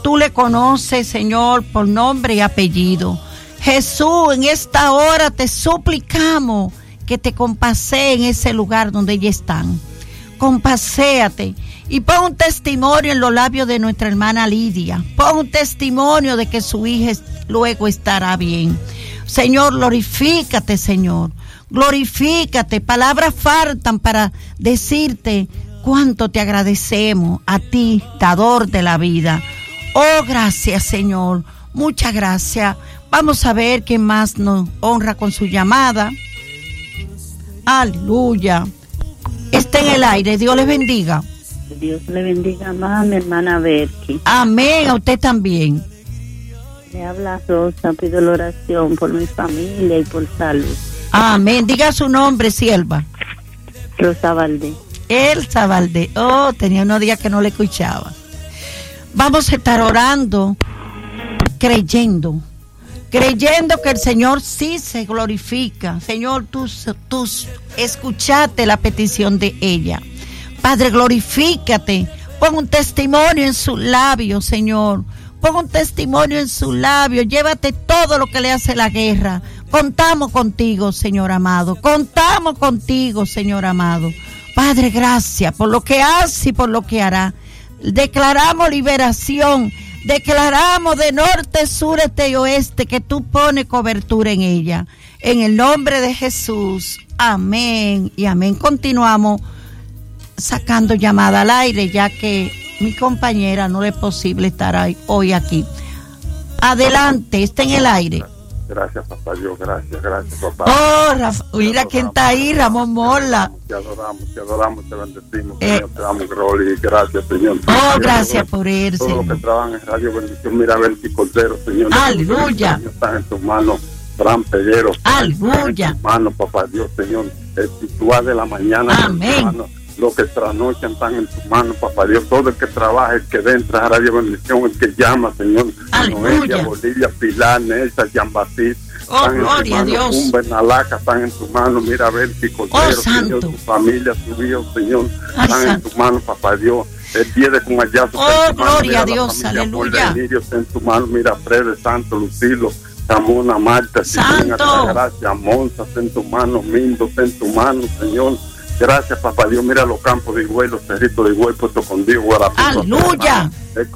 tú le conoces, Señor, por nombre y apellido. Jesús, en esta hora te suplicamos que te compasee en ese lugar donde ellos están. Compaséate y pon un testimonio en los labios de nuestra hermana Lidia. Pon un testimonio de que su hija luego estará bien. Señor, glorifícate, Señor. Glorifícate. Palabras faltan para decirte cuánto te agradecemos a ti, dador de la vida. Oh, gracias, Señor. Muchas gracias. Vamos a ver quién más nos honra con su llamada. Aleluya. Está en el aire. Dios les bendiga. Dios le bendiga más a mi hermana Berky. Amén. A usted también. Le habla Rosa. Pido la oración por mi familia y por salud. Amén. Diga su nombre, sierva. Rosa Valdés. Elsa Valdés. Oh, tenía unos días que no le escuchaba. Vamos a estar orando, creyendo que el Señor sí se glorifica. Señor, tú escuchaste la petición de ella. Padre, glorifícate. Pon un testimonio en sus labios, Señor. Pon un testimonio en sus labios. Llévate todo lo que le hace la guerra. Contamos contigo, Señor amado. Contamos contigo, Señor amado. Padre, gracias por lo que hace y por lo que hará. Declaramos liberación. Declaramos de norte, sur, este y oeste que tú pones cobertura en ella. En el nombre de Jesús. Amén y amén. Continuamos sacando llamada al aire, ya que mi compañera no le es posible estar hoy aquí. Adelante, está en el aire. Gracias, papá Dios, gracias, papá. Oh, mira quién está ahí, Ramón Mola. Te adoramos, te bendecimos, Señor, te damos gloria y gracias, Señor. Oh, gracias por él, todo Señor. Lo que trabajan en Radio Bendición, mira, Berky Cordero, Señor. Aleluya. Están en tus manos, Fran Peguero. Aleluya. En tus manos, papá Dios, Señor. El titular de la mañana. Amén. Los que trasnochan están en tus manos, papá Dios. Todo el que trabaja, el que entra a Radio Bendición, el que llama, Señor. Noelia, Bolivia, Pilar, Nelsa, Jean-Baptiste. Oh, gloria a Dios. Un Bernalaca están en tus manos. Mira, Berky Cordero, Señor, tu familia, tu hijo, Señor. Están en tus manos, papá Dios. El día de Cumayazo. Oh, gloria a Dios, aleluya. Está en tu mano. Mira, Fred, Santo, Lucilo, Ramona, Marta, Santo. Gracias, Monza, está en tu mano. Mindo, está en tu mano, Señor. Gracias, papá Dios. Mira los campos de Higüey, los cerritos de Higüey, Puerto Condigo, Guarapito. Aleluya.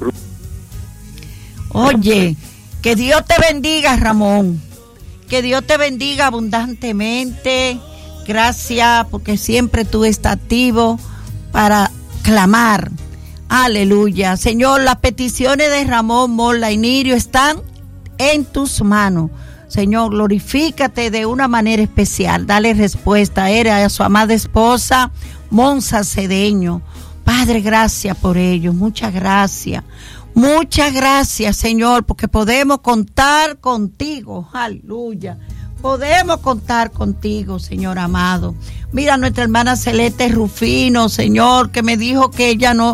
Oye, que Dios te bendiga, Ramón. Que Dios te bendiga abundantemente. Gracias, porque siempre tú estás activo para clamar. Aleluya. Señor, las peticiones de Ramón, Mola y Nirio están en tus manos. Señor, glorifícate de una manera especial. Dale respuesta a su amada esposa, Monza Cedeño. Padre, gracias por ello. Muchas gracias. Muchas gracias, Señor, porque podemos contar contigo. Aleluya. Podemos contar contigo, Señor amado. Mira a nuestra hermana Celeste Rufino, Señor, que me dijo que ella no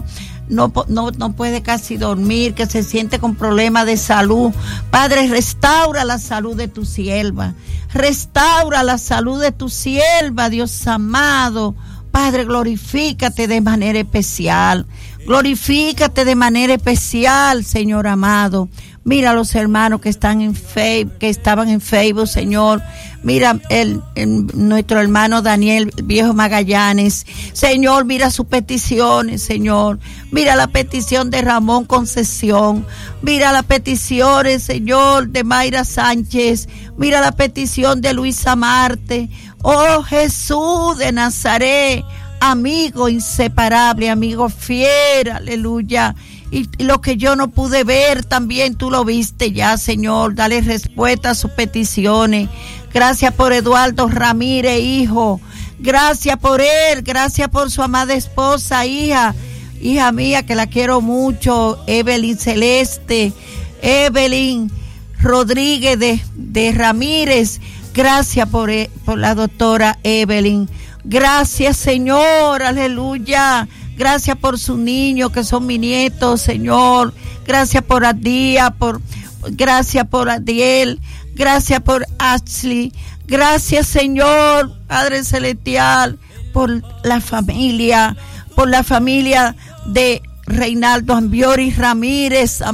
puede casi dormir, que se siente con problemas de salud. Padre, restaura la salud de tu sierva. Restaura la salud de tu sierva, Dios amado. Padre, glorifícate de manera especial. Glorifícate de manera especial, Señor amado. Mira a los hermanos que están que estaban en Facebook, Señor. Mira nuestro hermano Daniel Viejo Magallanes. Señor, mira sus peticiones, Señor. Mira la petición de Ramón Concesión. Mira las peticiones, Señor, de Mayra Sánchez. Mira la petición de Luisa Marte. Oh, Jesús de Nazaret, amigo inseparable, amigo fiel, aleluya. Y lo que yo no pude ver, también tú lo viste ya, Señor. Dale respuesta a sus peticiones. Gracias por Eduardo Ramírez, hijo. Gracias por él. Gracias por su amada esposa, hija mía, que la quiero mucho. Evelyn Celeste. Evelyn Rodríguez de Ramírez. Gracias por la doctora Evelyn. Gracias, Señor. Aleluya. Gracias por sus niños que son mis nietos, Señor. Gracias por Adía, gracias por Adiel. Gracias por Ashley. Gracias, Señor, Padre Celestial, por la familia de Reinaldo Ambiori Ramírez.